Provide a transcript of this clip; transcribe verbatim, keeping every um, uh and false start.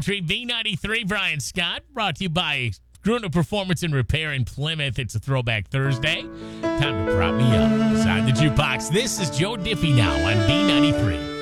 three B ninety-three, Brian Scott, brought to you by Gruner Performance and Repair in Plymouth. It's a Throwback Thursday. Time to prop me up beside the jukebox. This is Joe Diffie now on B ninety-three.